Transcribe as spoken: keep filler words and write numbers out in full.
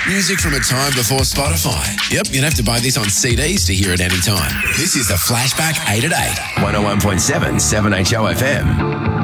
Music from a time before Spotify. Yep, you'd have to buy this on C Ds to hear it any time. This is the Flashback eight at eight. one oh one point seven, seven H O F M.